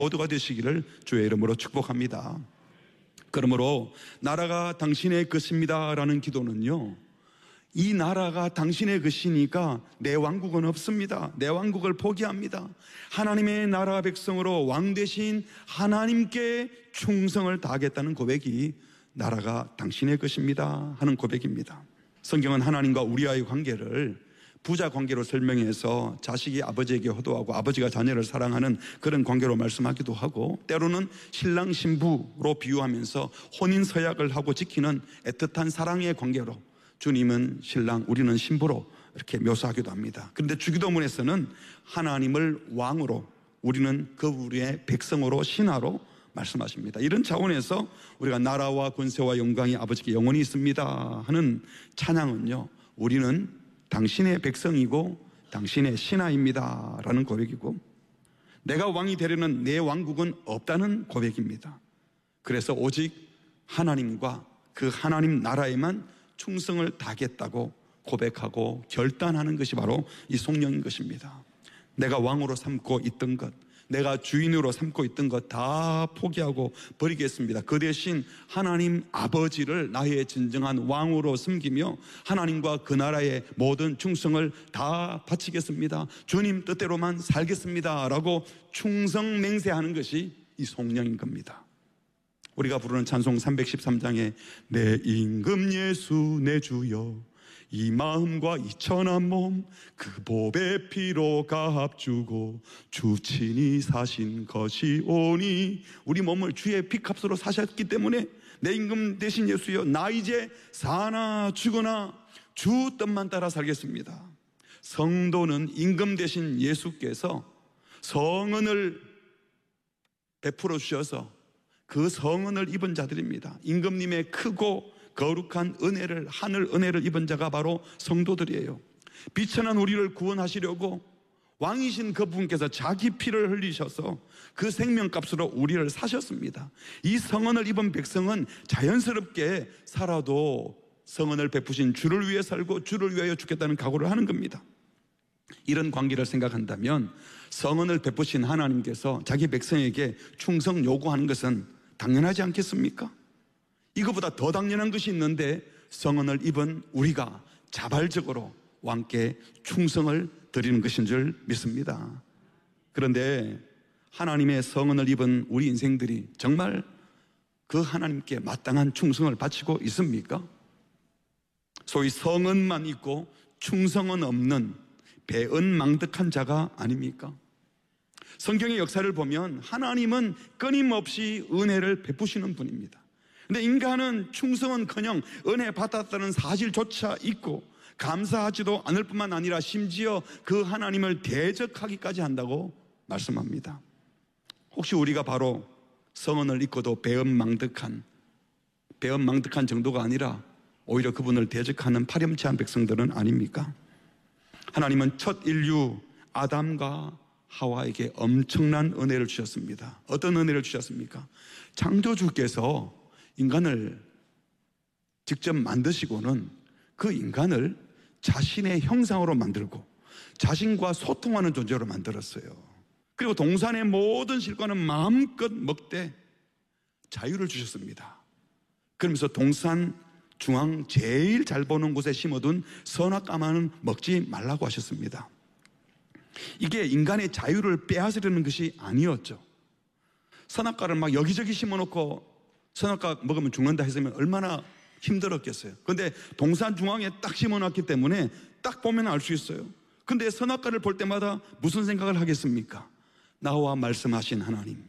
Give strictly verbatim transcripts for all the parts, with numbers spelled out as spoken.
모두가 되시기를 주의 이름으로 축복합니다. 그러므로 나라가 당신의 것입니다 라는 기도는요, 이 나라가 당신의 것이니까 내 왕국은 없습니다. 내 왕국을 포기합니다. 하나님의 나라 백성으로 왕 되신 하나님께 충성을 다하겠다는 고백이 나라가 당신의 것입니다 하는 고백입니다. 성경은 하나님과 우리와의 관계를 부자 관계로 설명해서 자식이 아버지에게 효도하고 아버지가 자녀를 사랑하는 그런 관계로 말씀하기도 하고, 때로는 신랑 신부로 비유하면서 혼인 서약을 하고 지키는 애틋한 사랑의 관계로 주님은 신랑, 우리는 신부로 이렇게 묘사하기도 합니다. 그런데 주기도문에서는 하나님을 왕으로, 우리는 그 우리의 백성으로, 신하로 말씀하십니다. 이런 차원에서 우리가 나라와 권세와 영광이 아버지께 영원히 있습니다 하는 찬양은요, 우리는 당신의 백성이고 당신의 신하입니다 라는 고백이고, 내가 왕이 되려는 내 왕국은 없다는 고백입니다. 그래서 오직 하나님과 그 하나님 나라에만 충성을 다하겠다고 고백하고 결단하는 것이 바로 이 속령인 것입니다. 내가 왕으로 삼고 있던 것, 내가 주인으로 삼고 있던 것 다 포기하고 버리겠습니다. 그 대신 하나님 아버지를 나의 진정한 왕으로 섬기며 하나님과 그 나라의 모든 충성을 다 바치겠습니다. 주님 뜻대로만 살겠습니다 라고 충성 맹세하는 것이 이 속령인 겁니다. 우리가 부르는 찬송 삼백십삼 장에 내 임금 예수 내 주여 이 마음과 이 천한 몸 그 보배 피로 값주고 주 친히 사신 것이오니, 우리 몸을 주의 피값으로 사셨기 때문에 내 임금 대신 예수여 나 이제 사나 죽으나 주 뜻만 따라 살겠습니다. 성도는 임금 대신 예수께서 성은을 베풀어 주셔서 그 성은을 입은 자들입니다. 임금님의 크고 거룩한 은혜를, 하늘 은혜를 입은 자가 바로 성도들이에요. 비천한 우리를 구원하시려고 왕이신 그분께서 자기 피를 흘리셔서 그 생명값으로 우리를 사셨습니다. 이 성은을 입은 백성은 자연스럽게 살아도 성은을 베푸신 주를 위해 살고 주를 위하여 죽겠다는 각오를 하는 겁니다. 이런 관계를 생각한다면 성은을 베푸신 하나님께서 자기 백성에게 충성 요구하는 것은 당연하지 않겠습니까? 이것보다 더 당연한 것이 있는데 성은을 입은 우리가 자발적으로 왕께 충성을 드리는 것인 줄 믿습니다. 그런데 하나님의 성은을 입은 우리 인생들이 정말 그 하나님께 마땅한 충성을 바치고 있습니까? 소위 성은만 있고 충성은 없는 배은망덕한 자가 아닙니까? 성경의 역사를 보면 하나님은 끊임없이 은혜를 베푸시는 분입니다. 근데 인간은 충성은커녕 은혜 받았다는 사실조차 잊고 감사하지도 않을 뿐만 아니라 심지어 그 하나님을 대적하기까지 한다고 말씀합니다. 혹시 우리가 바로 성은을 입고도 배은망덕한, 배은망덕한 정도가 아니라 오히려 그분을 대적하는 파렴치한 백성들은 아닙니까? 하나님은 첫 인류 아담과 하와에게 엄청난 은혜를 주셨습니다. 어떤 은혜를 주셨습니까? 창조주께서 인간을 직접 만드시고는 그 인간을 자신의 형상으로 만들고 자신과 소통하는 존재로 만들었어요. 그리고 동산의 모든 실과는 마음껏 먹되 자유를 주셨습니다. 그러면서 동산 중앙 제일 잘 보는 곳에 심어둔 선악과만은 먹지 말라고 하셨습니다. 이게 인간의 자유를 빼앗으려는 것이 아니었죠. 선악과를 막 여기저기 심어놓고 선악과 먹으면 죽는다 했으면 얼마나 힘들었겠어요. 그런데 동산 중앙에 딱 심어놨기 때문에 딱 보면 알 수 있어요. 그런데 선악과를 볼 때마다 무슨 생각을 하겠습니까? 나와 말씀하신 하나님,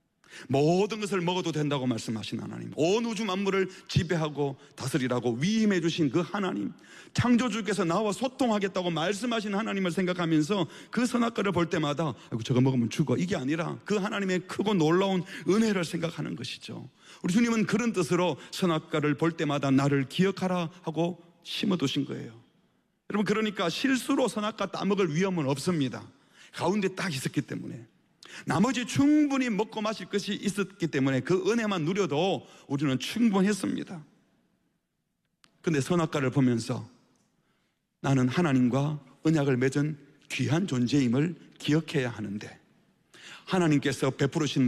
모든 것을 먹어도 된다고 말씀하신 하나님, 온 우주 만물을 지배하고 다스리라고 위임해 주신 그 하나님, 창조주께서 나와 소통하겠다고 말씀하신 하나님을 생각하면서 그 선악과를 볼 때마다 아이고 저거 먹으면 죽어, 이게 아니라 그 하나님의 크고 놀라운 은혜를 생각하는 것이죠. 우리 주님은 그런 뜻으로 선악과를 볼 때마다 나를 기억하라 하고 심어두신 거예요. 여러분, 그러니까 실수로 선악과 따먹을 위험은 없습니다. 가운데 딱 있었기 때문에. 나머지 충분히 먹고 마실 것이 있었기 때문에 그 은혜만 누려도 우리는 충분했습니다. 그런데 선악과를 보면서 나는 하나님과 언약을 맺은 귀한 존재임을 기억해야 하는데, 하나님께서 베풀으신